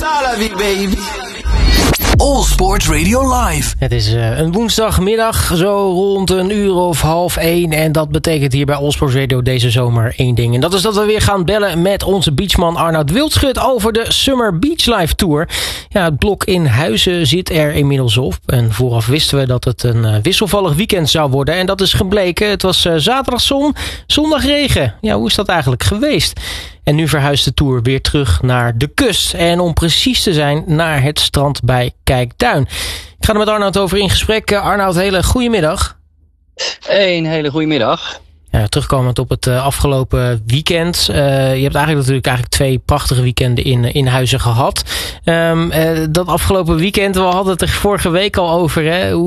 baby. All Sports Radio Live. Het is een woensdagmiddag, zo rond 1:30 en dat betekent hier bij All Sports Radio deze zomer één ding. En dat is dat we weer gaan bellen met onze beachman Arnoud Wildschut over de Summer Beach Life Tour. Ja, het blok in Huizen zit er inmiddels op. En vooraf wisten we dat het een wisselvallig weekend zou worden. En dat is gebleken. Het was zaterdag zon, zondag regen. Ja, hoe is dat eigenlijk geweest? En nu verhuist de Tour weer terug naar de kust. En om precies te zijn, naar het strand bij Kijkduin. Ik ga er met Arnoud over in gesprek. Arnoud, hele goedemiddag. Een hele goede middag. Ja, terugkomend op het afgelopen weekend. Je hebt eigenlijk twee prachtige weekenden in Huizen gehad. Dat afgelopen weekend, we hadden het er vorige week al over. Hè?